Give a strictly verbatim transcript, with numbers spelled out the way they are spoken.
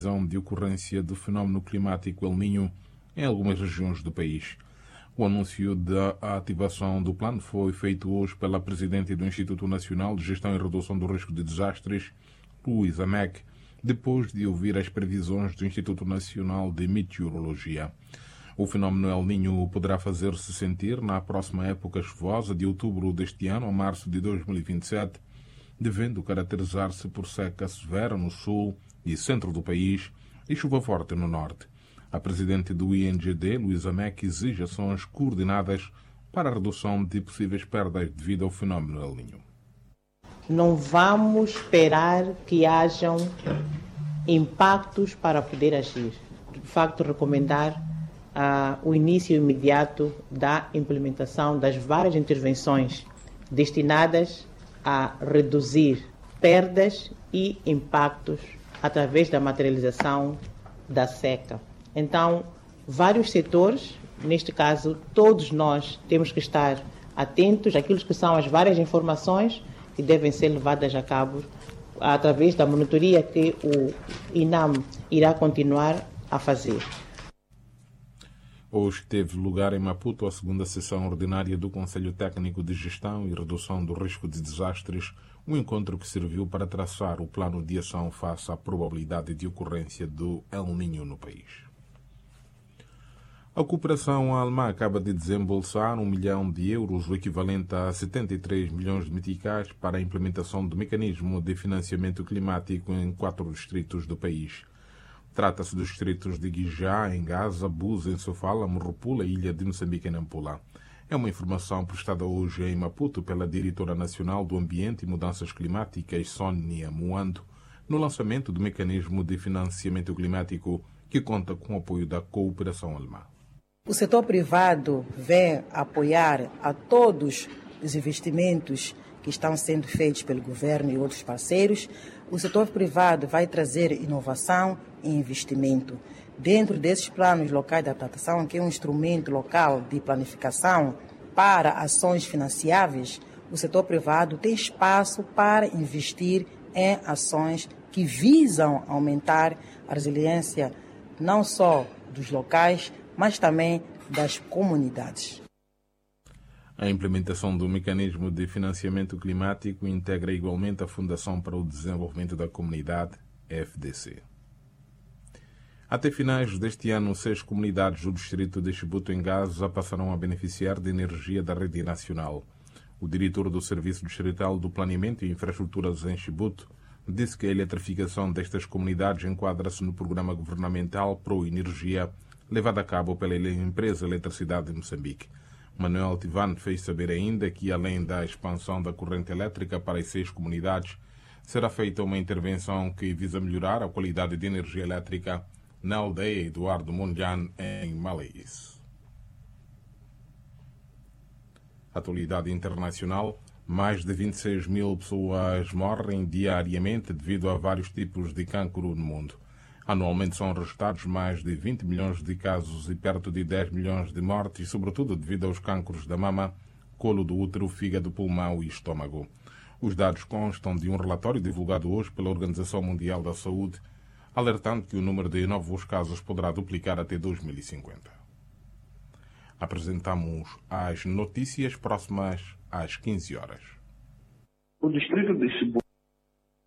de ocorrência do fenómeno climático El Niño em algumas regiões do país. O anúncio da ativação do plano foi feito hoje pela presidente do Instituto Nacional de Gestão e Redução do Risco de Desastres, Luísa Mack, depois de ouvir as previsões do Instituto Nacional de Meteorologia. O fenómeno El Niño poderá fazer-se sentir na próxima época chuvosa de outubro deste ano a março de dois mil e vinte e sete, devendo caracterizar-se por seca severa no sul e centro do país e chuva forte no norte. A presidente do I N G D, Luísa Mack, exige ações coordenadas para a redução de possíveis perdas devido ao fenómeno El Niño. Não vamos esperar que hajam impactos para poder agir. De facto, recomendar uh, o início imediato da implementação das várias intervenções destinadas a reduzir perdas e impactos através da materialização da seca. Então, vários setores, neste caso, todos nós temos que estar atentos àquilo que são as várias informações que devem ser levadas a cabo através da monitoria que o INAM irá continuar a fazer. Hoje teve lugar em Maputo a segunda sessão ordinária do Conselho Técnico de Gestão e Redução do Risco de Desastres, um encontro que serviu para traçar o plano de ação face à probabilidade de ocorrência do El Niño no país. A cooperação alemã acaba de desembolsar um milhão de euros, o equivalente a setenta e três milhões de meticais, para a implementação do mecanismo de financiamento climático em quatro distritos do país. Trata-se dos distritos de Guijá, em Gaza, Buza, em Sofala, Morropula e Ilha de Moçambique, em Nampula. É uma informação prestada hoje em Maputo pela Diretora Nacional do Ambiente e Mudanças Climáticas, Sónia Muando, no lançamento do mecanismo de financiamento climático que conta com o apoio da cooperação alemã. O setor privado vem apoiar a todos os investimentos que estão sendo feitos pelo governo e outros parceiros. O setor privado vai trazer inovação e investimento. Dentro desses planos locais de adaptação, que é um instrumento local de planificação para ações financiáveis, o setor privado tem espaço para investir em ações que visam aumentar a resiliência não só dos locais, mas também das comunidades. A implementação do mecanismo de financiamento climático integra igualmente a Fundação para o Desenvolvimento da Comunidade, F D C. Até finais deste ano, seis comunidades do distrito de Chibuto, em Gaza, passarão a beneficiar de energia da rede nacional. O diretor do Serviço Distrital do Planeamento e Infraestruturas em Chibuto disse que a eletrificação destas comunidades enquadra-se no programa governamental Pro Energia, levado a cabo pela empresa Eletricidade de Moçambique. Manuel Tivan fez saber ainda que, além da expansão da corrente elétrica para as seis comunidades, será feita uma intervenção que visa melhorar a qualidade de energia elétrica na aldeia Eduardo Mondlane, em Malais. Atualidade internacional: mais de vinte e seis mil pessoas morrem diariamente devido a vários tipos de cancro no mundo. Anualmente são registrados mais de vinte milhões de casos e perto de dez milhões de mortes, sobretudo devido aos cancros da mama, colo do útero, fígado, pulmão e estômago. Os dados constam de um relatório divulgado hoje pela Organização Mundial da Saúde, alertando que o número de novos casos poderá duplicar até dois mil e cinquenta. Apresentamos as notícias próximas às quinze horas. O distrito de Chibuto